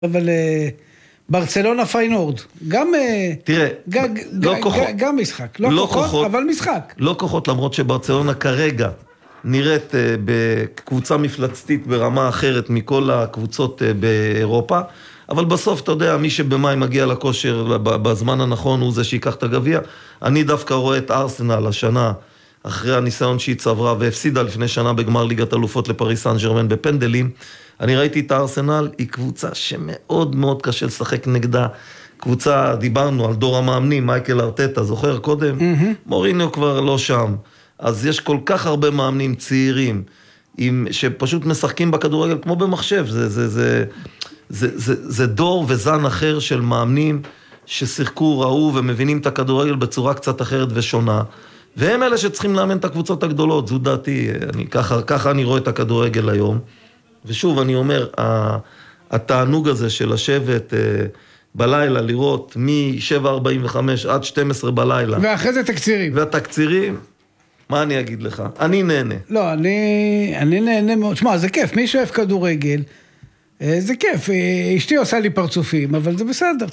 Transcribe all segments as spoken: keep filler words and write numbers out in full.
אבל ברצלונה פיינורד, גם, תראה, ג, לא ג, כוחות, גם משחק, לא, לא כוחות, כוחות, אבל משחק. לא כוחות, למרות שברצלונה כרגע נראית בקבוצה מפלצתית ברמה אחרת מכל הקבוצות באירופה, אבל בסוף אתה יודע, מי שבמאי מגיע לכושר בזמן הנכון הוא זה שיקח את הגביע. אני דווקא רואה את ארסנל השנה, אחרי הניסיון שהיא צברה והפסידה לפני שנה בגמר ליגת אלופות לפריס סן ז'רמן בפנדלים, אני ראיתי את הארסנל, היא קבוצה שמאוד מאוד קשה לשחק נגדה, קבוצה, דיברנו על דור המאמנים, מייקל ארטטה, זוכר קודם? Mm-hmm. מוריניו כבר לא שם, אז יש כל כך הרבה מאמנים צעירים, עם, שפשוט משחקים בכדורגל כמו במחשב, זה, זה, זה, זה, זה, זה דור וזן אחר של מאמנים, ששיחקו, ראו ומבינים את הכדורגל בצורה קצת אחרת ושונה, והם אלה שצריכים לאמן את הקבוצות הגדולות, זו דעתי, אני, ככה, ככה אני רואה את הכדורגל היום, ושוב אני אומר, התענוג הזה של לשבת בלילה, לראות מ-שבע ארבעים וחמש עד שתים עשרה בלילה. ואחרי זה תקצירים. והתקצירים, מה אני אגיד לך? אני נהנה. לא, אני, אני נהנה מאוד. שמה, זה כיף, מי שאוהב כדורגל, זה כיף. אשתי עושה לי פרצופים, אבל זה בסדר.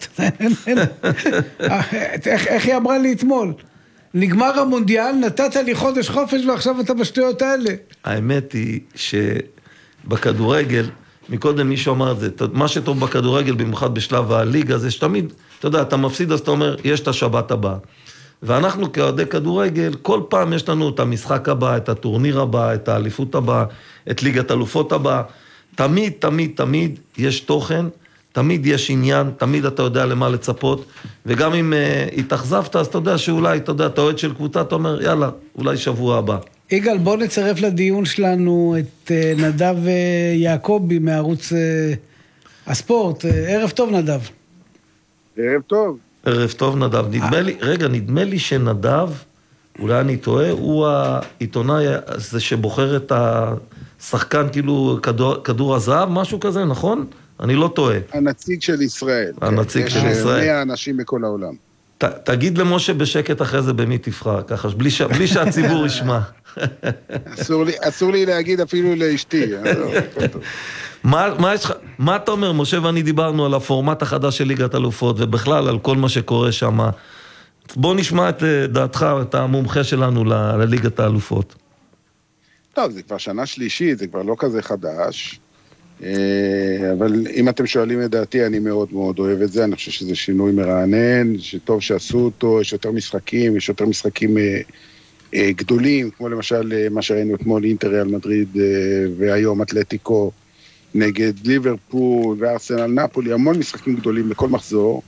איך, איך היא אמרה לי אתמול? נגמר המונדיאל, נתת לי חודש חופש ועכשיו אתה בשטויות האלה. האמת היא שבכדורגל, מקודם מישהו אמר את זה, מה שטוב בכדורגל, במיוחד בשלב הליגה, זה שתמיד, אתה יודע, אתה מפסיד, אז אתה אומר, יש את השבת הבאה. ואנחנו כאוהדי כדורגל, כל פעם יש לנו את המשחק הבא, את הטורניר הבא, את האליפות הבאה, את ליגת אלופות הבאה. תמיד, תמיד, תמיד יש תוכן, תמיד יש עניין, תמיד אתה יודע למה לצפות, וגם אם uh, התאכזבת, אז אתה יודע שאולי, אתה יודע, אתה אוהד של קבוצה, אתה אומר, יאללה, אולי שבוע הבא. יגאל, בוא נצרף לדיון שלנו את uh, נדב uh, יעקובי מערוץ uh, הספורט. Uh, ערב טוב, נדב. ערב טוב. ערב טוב, נדב. נדמה לי, רגע, נדמה לי שנדב, אולי אני טועה, הוא העיתונאי הזה שבוחר את השחקן, כאילו, כדור, כדור הזהב, משהו כזה, נכון? אני לא טועה. הנציג של ישראל. הנציג כן, של ישראל. מאה אנשים בכל העולם. ת, תגיד למשה בשקט אחרי זה במי תבחר, ככה, בלי, ש, בלי שהציבור ישמע. אסור לי, אסור לי להגיד אפילו לאשתי. מה, מה, יש, מה אתה אומר, משה ואני דיברנו על הפורמט החדש של ליגת אלופות, ובכלל על כל מה שקורה שם. בוא נשמע את דעתך, את המומחה שלנו ל, לליגת האלופות. טוב, זה כבר שנה שלישית, זה כבר לא כזה חדש. אבל אם אתם שואלים את דעתי, אני מאוד מאוד אוהב את זה, אני חושב שזה שינוי מרענן, שטוב שעשו אותו, יש יותר משחקים, יש יותר משחקים גדולים, כמו למשל מה שראינו אתמול, אינטר ריאל מדריד, והיום אתלטיקו נגד ליברפול וארסנל נפולי, המון משחקים גדולים בכל מחזור,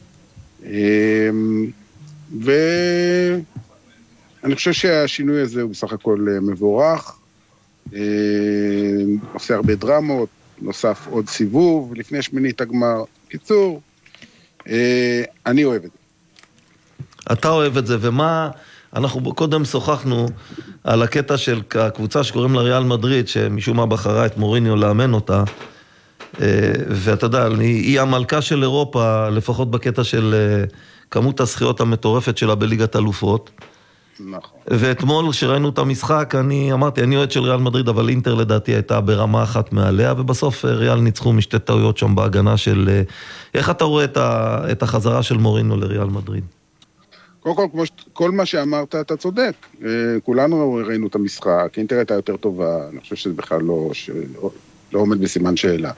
ואני חושב שהשינוי הזה הוא בסך הכל מבורך, עושה הרבה דרמות, נוסף עוד סיבוב, לפני שמינית הגמר. קיצור, אה, אני אוהב את זה. אתה אוהב את זה, ומה, אנחנו קודם שוחחנו על הקטע של הקבוצה שקוראים לה ריאל מדריד, שמשום מה בחרה את מוריניו לאמן אותה, אה, ואתה יודע, היא המלכה של אירופה, לפחות בקטע של אה, כמות הזכיות המטורפת שלה בליגת אלופות, נכון. ואתמול שראינו את המשחק, אני אמרתי, אני אוהד של ריאל מדריד, אבל אינטר לדעתי הייתה ברמה אחת מעליה, ובסוף ריאל ניצחו משתי טעויות שם בהגנה של... איך אתה רואה את החזרה של מוריניו לריאל מדריד? קודם כל, כמו ש... כל מה שאמרת, אתה צודק. כולנו ראינו את המשחק, אינטר הייתה יותר טובה, אני חושב שזה בכלל לא, ש... לא עומד בסימן שאלה.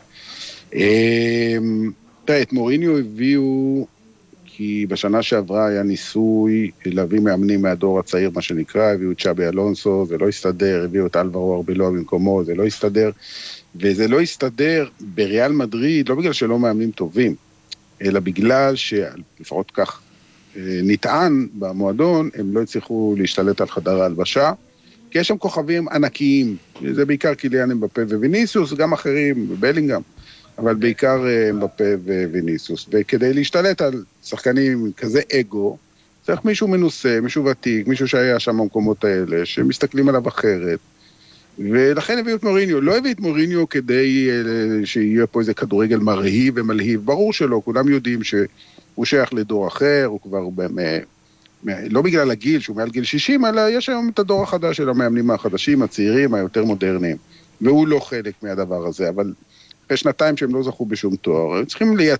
תראה, את מוריניו הביאו... כי בשנה שעברה היה ניסוי להביא מאמנים מהדור הצעיר, מה שנקרא, הביאו את צ'אבי אלונסו, זה לא הסתדר, הביאו את אלברו ארבילואה במקומו, זה לא הסתדר, וזה לא הסתדר בריאל מדריד, לא בגלל שלא מאמנים טובים, אלא בגלל שלפחות כך נטען במועדון, הם לא הצליחו להשתלט על חדר ההלבשה, כי יש שם כוכבים ענקיים, זה בעיקר קיליאן אמבפה וויניסיוס, גם אחרים, בבלינגהאם, אבל בעיקר אמבפה וויניסיוס, וכדי להשתלט על שחקנים כזה אגו, צריך מישהו מנוסה, מישהו ותיק, מישהו שהיה שם במקומות האלה, שמסתכלים עליו אחרת, ולכן הביאו את מוריניו. לא הביא את מוריניו כדי שיהיה פה איזה כדורגל מרהיב ומלהיב, ברור שלא, כולם יודעים שהוא שייך לדור אחר, הוא כבר באמת, לא בגלל הגיל, שהוא מעל גיל שישים, אלא יש היום את הדור החדש של המאמנים החדשים, הצעירים, היותר מודרניים, והוא לא חלק מהדבר הזה, אבל אחרי שנתיים שהם לא זכו בשום תואר, הם צריכים לייצר.